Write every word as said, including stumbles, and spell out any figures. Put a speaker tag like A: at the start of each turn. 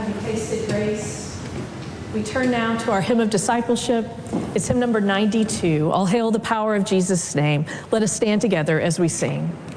A: Have you tasted grace? We turn now to our hymn of discipleship. It's hymn number ninety-two, All Hail the Power of Jesus' Name. Let us stand together as we sing.